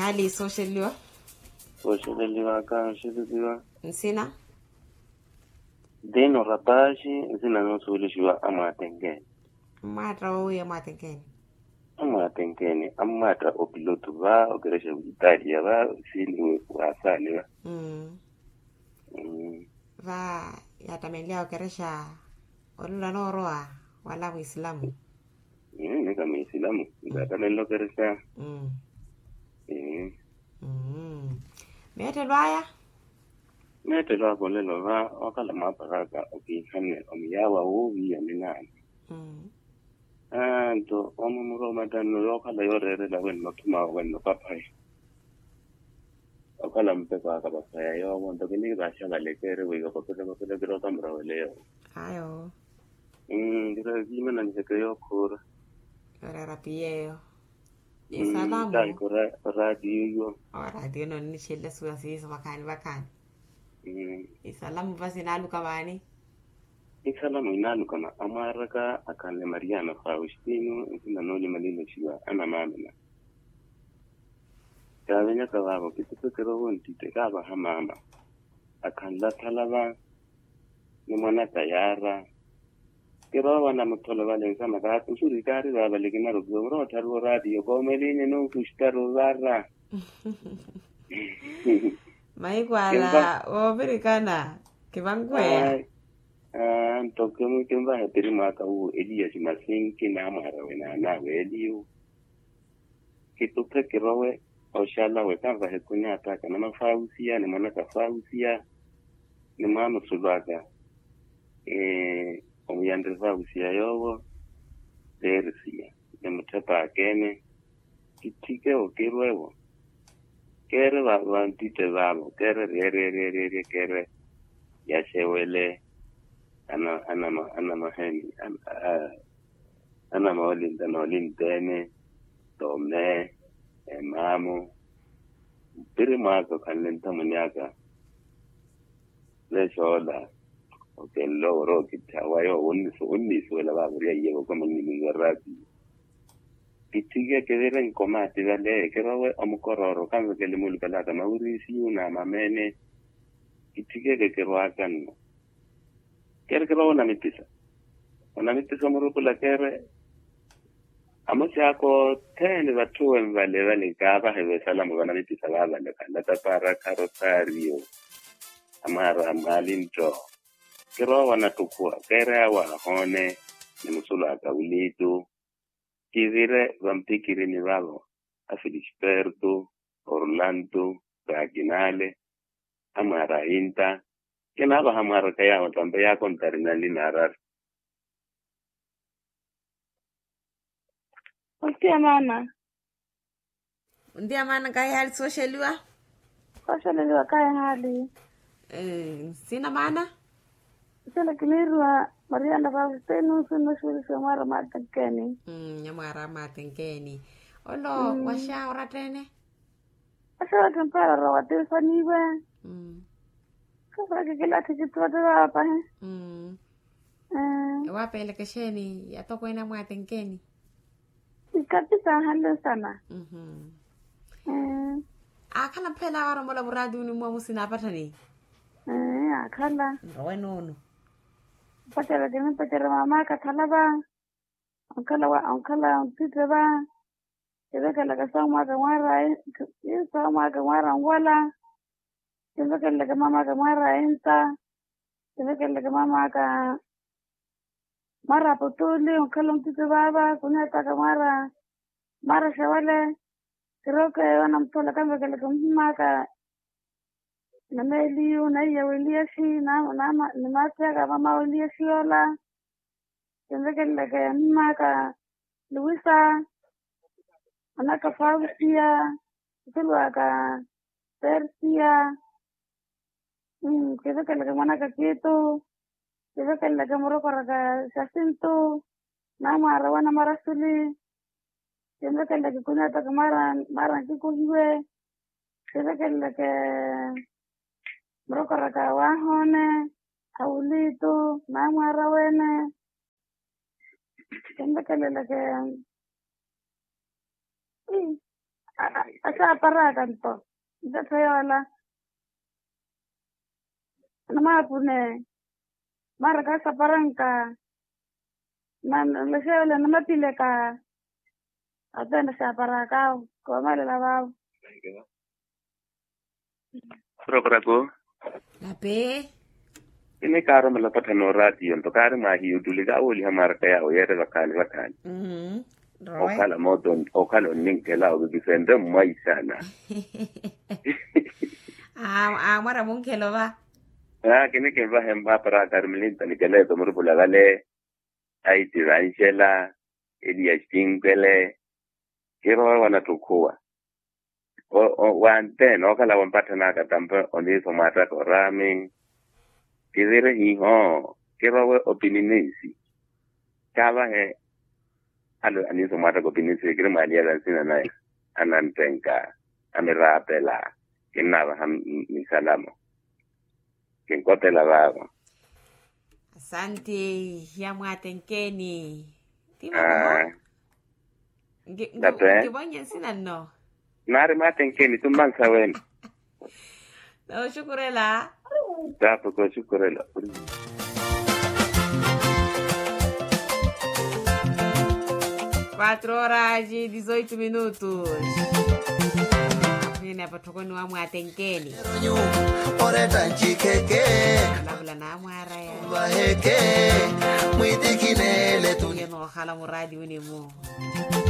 hali social liwa? Social liwa ka shiliwa. Nsina? Deno rapashi nsina no sulishiwa amatengeni. Matra uya matengeni. Amatengeni amatra opilotu va okeresha Italia va sili wasali va. Va yatamelia okeresha olula noroa wala Muislamu. Ni kama Islamu ngatamelo keresha. Mete lwaya? Mete lwa kolelo va okala maparaka okihane omiyawa uvi ya minani. Anto omumuro matano okala yorere la wenno tuma wenno papai. Okala mpeka akapapaya yo wonto kini bashala lekere wiga kopele kiro tamra weleo. Ayo. Kira zima na nisekeyo kura. Ora rapieyo. Salamu. Tai kura radio. Radio no ni shelle suya sisi wakani. Salamu basi nalu kamani. Salamu inalu kama amaraka akane Mariana Faustino ina noli malilo shiwa ana mamina. Kawenya kawabo kitupekero wonti tekaba hamama. Akanla talaba ni mwana tayara. Kero wana mutolo wale sana ka usuri kari baba ligina rubro taru radio komeline no kushtaru zara. Maikwala obirikana kibangwe. Ntoke mukemba hetiri maka u Elias Masinki na mara wena na welio. Kitupe kirowe oshala wekava hekunya ataka na mafausia ni mwana kafausia ni mwana sulaka. Omuyandre fausia yowo derisia. Ni mutapa akene. Kitike okirwewo. Kere wantite vamo. Kere re kere yashewele. Ana maheni ana maolinda nolintene tome mamu piri mako kanlenta munyaka le shola okay loro kitawayo uniso wala baburia yego kama nini rapi kitige kedere nkomati vale kerowe omukororo kama kele mulkala kama urisi una mamene kitige kerwakan kere ona mitisa murukula kere amochako tene batuwe vale kaba hebe salamu wana mitisa vale kanda tapara karotario amara malinto kere wana tukua kere wana hone ni musula akaulitu kivire vampikiri ni vavo Felisberto Orlando Vaginale amara inta kena ba hamara kaya watambe ya kontari na linarar. Ndia mana kaya hali social liwa? Social liwa kaya hali. Sina mana? Sila kinirwa Mariana Faustino sino shuri mara matengeni. Nyamara matengeni. Olo washa ora tene? Washa tempera rawati saniwe. Kaya kila kitu hapa Wapele kesheni yatoko ina matengeni. Kabisa hali sana. Akala pela waro mola buradi uni mwa musina apatani. Akala. Wenono. Patera mama katalaba. Ankala titeba. Kebeka laga sama kamara. Sama kamara wala. Kebeka laga mama kamara inta. Kebeka laga mama ka mara potuli ankala titeba kunya takamara. Mara shawale. Creo que van a toda la cambio que le comimaka na meliu na ya welia shi na mata ga mama welia shi ola tende que le que maka Luisa anaka Fausia tulaka Persia que le manaka Quieto que le que moro para que Jacinto na marawana marasuli tende que le que kunata mara kikuwe tende que le que Brokaraka wahone aulito na marawene tende que le que asa para kanto ndatayala nama pune mara ka saparanka man lesele nama pileka atena sapara ka ko mala lava Proparago. Lape. Ini karo malapatan radio to karo mahi uduliga uli hamar kaya o yere bakali. O kala modon o kala ninkela o bifende mai sana. Mara munkelo ba. Kini ke ba hemba para karmelinta ni kele to murpula gale. Ai tirangela Elia Stingele. Kiro wana tukua. O wanten o kala wampatana katampa oni somata ko raming. Kizire hiho kiro we opinionisi. Kaba he alo ani somata ko opinionisi kiro malia lansina na anantenka amirapela kinaba ham misalamo. Kinkote la baba. Asante ya mwatenkeni. Ngibonye sina no. Nari mwatenkeni tumansa weni. No shukurela. Dapo ko shukurela. 4:18. Nina patokoni wa mwatenkeni. Oreta njikeke. Labla na mwara ya. Waheke. Mwitikine letu. Ngeno khala muradi wini mo.